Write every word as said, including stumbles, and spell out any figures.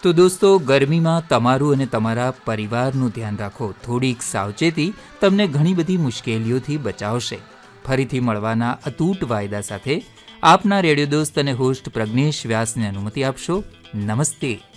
તો દોસ્તો, ગરમીમાં તમારું અને તમારા પરિવારનું ધ્યાન રાખો. થોડીક સાવચેતી તમને ઘણી બધી મુશ્કેલીઓથી બચાવશે. ફરીથી મળવાના અતૂટ વાયદા સાથે આપના રેડિયો દોસ્ત અને હોસ્ટ પ્રજ્ઞેશ વ્યાસને અનુમતિ આપશો. નમસ્તે.